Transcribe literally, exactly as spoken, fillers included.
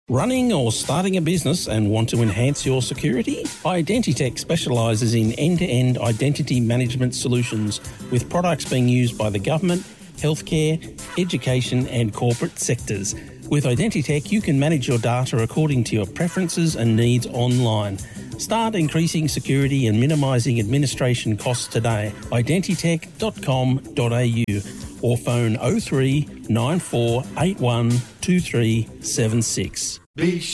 Running or starting a business and want to enhance your security? Identitech specialises in end-to-end identity management solutions with products being used by the government, healthcare, education and corporate sectors. With Identitech, you can manage your data according to your preferences and needs online. Start increasing security and minimising administration costs today. identitech dot com dot a u or phone oh three nine four eight one two three seven six. Be